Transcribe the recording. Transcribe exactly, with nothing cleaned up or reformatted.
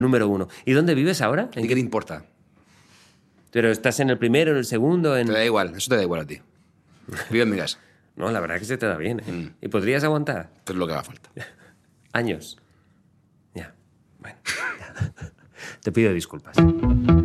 número uno. ¿Y dónde vives ahora? ¿Y qué te importa? ¿Pero estás en el primero, en el segundo? En... Te da igual, eso te da igual a ti. Vive en mi casa. No, la verdad que se te da bien, ¿eh? Mm. ¿Y podrías aguantar? Que es lo que haga falta. Años. Ya, bueno. Ya. Te pido disculpas.